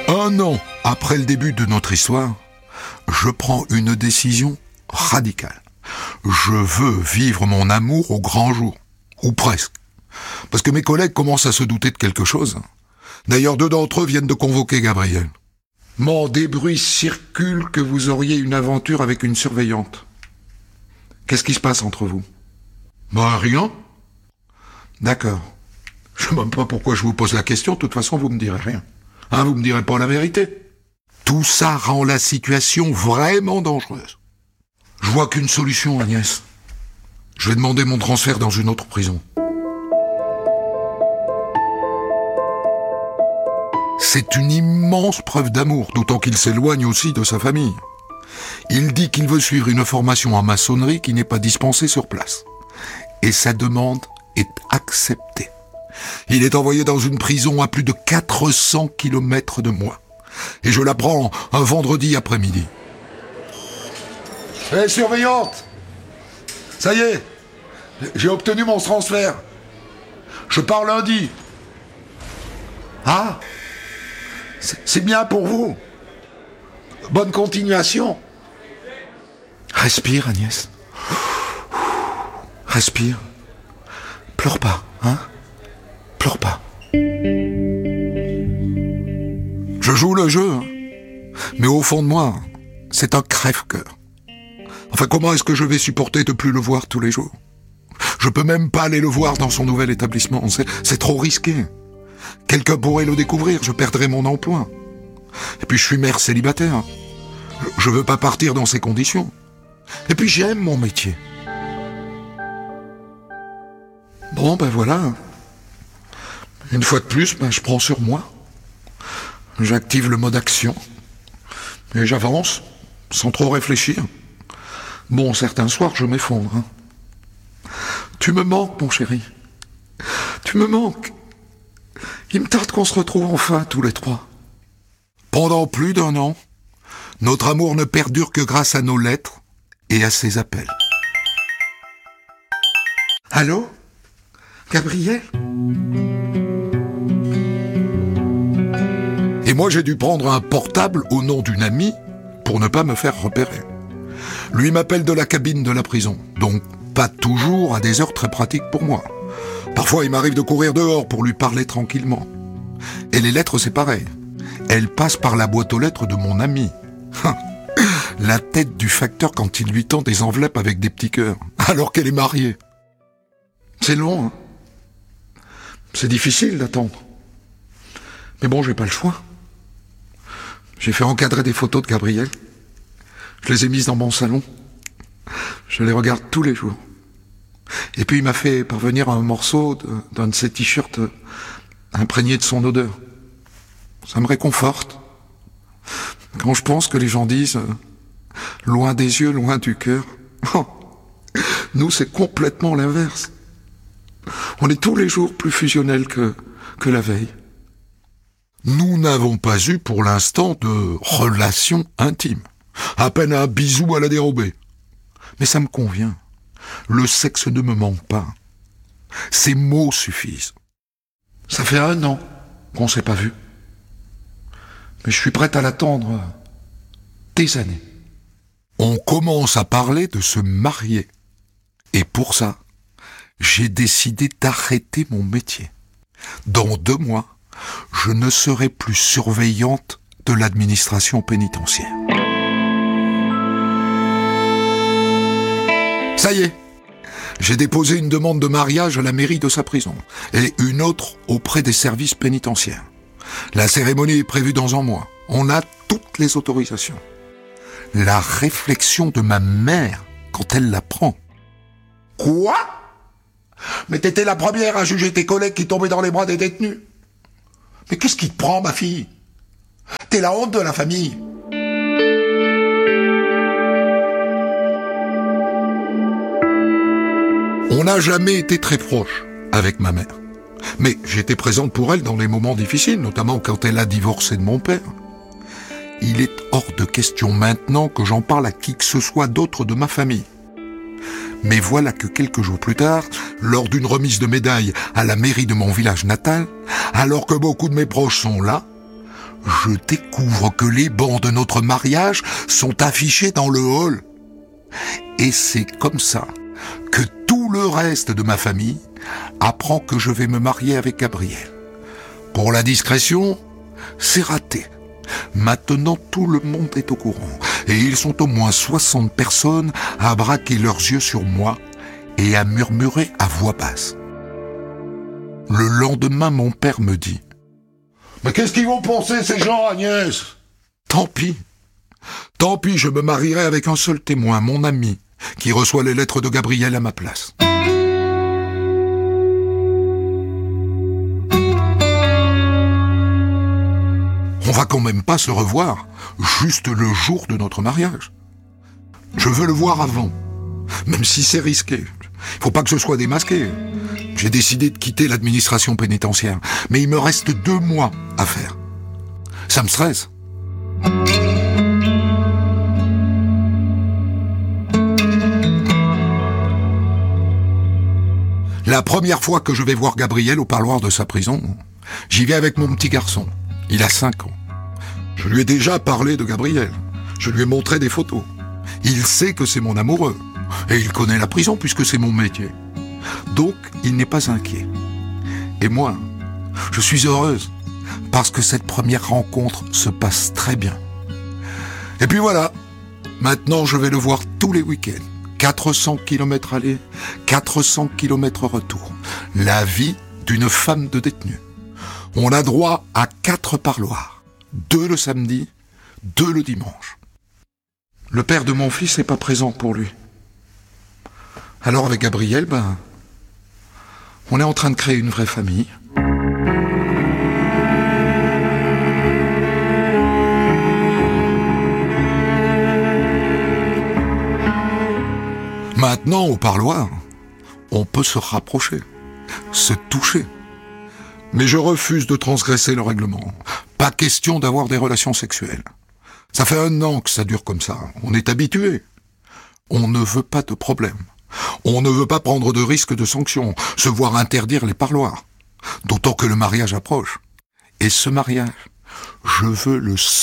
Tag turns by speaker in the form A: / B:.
A: 1 an après le début de notre histoire, je prends une décision radicale. Je veux vivre mon amour au grand jour. Ou presque. Parce que mes collègues commencent à se douter de quelque chose. D'ailleurs, 2 d'entre eux viennent de convoquer Gabriel. Des bruits circulent que vous auriez une aventure avec une surveillante. Qu'est-ce qui se passe entre vous? Rien. D'accord. Je ne sais même pas pourquoi je vous pose la question, de toute façon vous me direz rien. Vous me direz pas la vérité. Tout ça rend la situation vraiment dangereuse. Je vois qu'une solution, Agnès. Je vais demander mon transfert dans une autre prison. C'est une immense preuve d'amour, d'autant qu'il s'éloigne aussi de sa famille. Il dit qu'il veut suivre une formation en maçonnerie qui n'est pas dispensée sur place. Et sa demande est acceptée. Il est envoyé dans une prison à plus de 400 km de moi. Et je l'apprends un vendredi après-midi. Hé, surveillante! Ça y est, j'ai obtenu mon transfert. Je pars lundi. C'est bien pour vous. Bonne continuation. Respire, Agnès. Respire. Pleure pas, Pleure pas. Je joue le jeu, mais au fond de moi, c'est un crève-cœur. Enfin, comment est-ce que je vais supporter de plus le voir tous les jours? Je peux même pas aller le voir dans son nouvel établissement, c'est trop risqué. Quelqu'un pourrait le découvrir, je perdrai mon emploi. Et puis je suis mère célibataire. Je veux pas partir dans ces conditions. Et puis j'aime mon métier. Voilà. Une fois de plus, je prends sur moi. J'active le mode action. Et j'avance, sans trop réfléchir. Certains soirs, je m'effondre. Tu me manques, mon chéri. Tu me manques. Il me tarde qu'on se retrouve enfin, tous les 3. Pendant plus d'1 an, notre amour ne perdure que grâce à nos lettres et à ses appels. Allô? Gabriel? Et moi, j'ai dû prendre un portable au nom d'une amie pour ne pas me faire repérer. Lui m'appelle de la cabine de la prison, donc pas toujours à des heures très pratiques pour moi. Parfois, il m'arrive de courir dehors pour lui parler tranquillement. Et les lettres, c'est pareil. Elles passent par la boîte aux lettres de mon ami. La tête du facteur quand il lui tend des enveloppes avec des petits cœurs, alors qu'elle est mariée. C'est long, C'est difficile d'attendre. Mais j'ai pas le choix. J'ai fait encadrer des photos de Gabriel. Je les ai mises dans mon salon. Je les regarde tous les jours. Et puis il m'a fait parvenir un morceau d'un de ses t-shirts imprégné de son odeur. Ça me réconforte. Quand je pense que les gens disent « loin des yeux, loin du cœur », nous c'est complètement l'inverse. On est tous les jours plus fusionnels que la veille. Nous n'avons pas eu pour l'instant de relation intime. À peine un bisou à la dérobée. Mais ça me convient. Le sexe ne me manque pas. Ces mots suffisent. Ça fait 1 an qu'on s'est pas vu. Mais je suis prête à l'attendre des années. On commence à parler de se marier. Et pour ça, j'ai décidé d'arrêter mon métier. Dans 2 mois, je ne serai plus surveillante de l'administration pénitentiaire. Ça y est, j'ai déposé une demande de mariage à la mairie de sa prison et une autre auprès des services pénitentiaires. La cérémonie est prévue dans 1 mois. On a toutes les autorisations. La réflexion de ma mère quand elle l'apprend. Quoi? Mais t'étais la première à juger tes collègues qui tombaient dans les bras des détenus. Mais qu'est-ce qui te prend, ma fille? T'es la honte de la famille. On n'a jamais été très proches avec ma mère. Mais j'étais présente pour elle dans les moments difficiles, notamment quand elle a divorcé de mon père. Il est hors de question maintenant que j'en parle à qui que ce soit d'autre de ma famille. Mais voilà que quelques jours plus tard, lors d'une remise de médailles à la mairie de mon village natal, alors que beaucoup de mes proches sont là, je découvre que les bans de notre mariage sont affichés dans le hall. Et c'est comme ça que tout le reste de ma famille apprend que je vais me marier avec Gabriel. Pour la discrétion, c'est raté. Maintenant, tout le monde est au courant. Et ils sont au moins 60 personnes à braquer leurs yeux sur moi et à murmurer à voix basse. Le lendemain, mon père me dit « Mais qu'est-ce qu'ils vont penser ces gens, Agnès ?» Tant pis. Tant pis, je me marierai avec un seul témoin, mon ami, qui reçoit les lettres de Gabriel à ma place. On va quand même pas se revoir juste le jour de notre mariage. Je veux le voir avant, même si c'est risqué. Il faut pas que ce soit démasqué. J'ai décidé de quitter l'administration pénitentiaire, mais il me reste 2 mois à faire. Ça me stresse. La première fois que je vais voir Gabriel au parloir de sa prison, j'y vais avec mon petit garçon. Il a 5 ans. Je lui ai déjà parlé de Gabriel. Je lui ai montré des photos. Il sait que c'est mon amoureux. Et il connaît la prison puisque c'est mon métier. Donc, il n'est pas inquiet. Et moi, je suis heureuse parce que cette première rencontre se passe très bien. Et puis voilà, maintenant je vais le voir tous les week-ends. 400 km aller, 400 km retour. La vie d'une femme de détenue. On a droit à 4 parloirs. 2 le samedi, 2 le dimanche. Le père de mon fils n'est pas présent pour lui. Alors avec Gabriel, on est en train de créer une vraie famille. Maintenant, au parloir, on peut se rapprocher, se toucher. Mais je refuse de transgresser le règlement. Pas question d'avoir des relations sexuelles. Ça fait 1 an que ça dure comme ça. On est habitué. On ne veut pas de problème. On ne veut pas prendre de risques de sanctions, se voir interdire les parloirs. D'autant que le mariage approche. Et ce mariage, je veux le